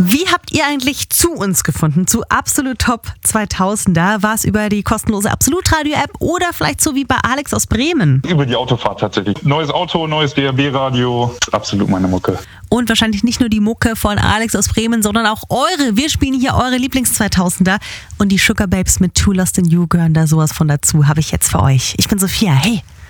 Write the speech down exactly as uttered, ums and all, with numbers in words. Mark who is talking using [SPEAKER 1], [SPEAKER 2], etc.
[SPEAKER 1] Wie habt ihr eigentlich zu uns gefunden? Zu Absolut Top zweitausender? War es über die kostenlose Absolut-Radio-App oder vielleicht so wie bei Alex aus Bremen?
[SPEAKER 2] Über die Autofahrt tatsächlich. Neues Auto, neues D A B-Radio. Absolut meine Mucke.
[SPEAKER 1] Und wahrscheinlich nicht nur die Mucke von Alex aus Bremen, sondern auch eure. Wir spielen hier eure Lieblings-zweitausender. Und die Sugar Babes mit Too Lost in You gehören da sowas von dazu, habe ich jetzt für euch. Ich bin Sophia. Hey!